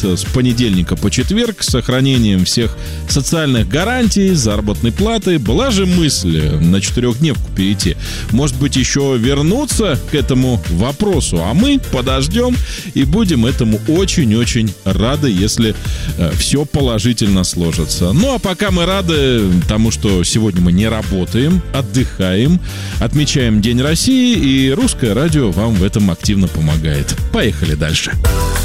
с понедельника по четверг с сохранением всех социальных гарантий, заработной платы. Была же мысль на 4-дневку перейти. Может быть, еще вернуться к этому вопросу, а мы подождем и будем этому очень-очень рады, если все положительно сложится. Ну, а пока мы рады тому, что сегодня мы не работаем, отдыхаем, отмечаем День России, и Русское радио вам в этом активно помогает. Поехали дальше.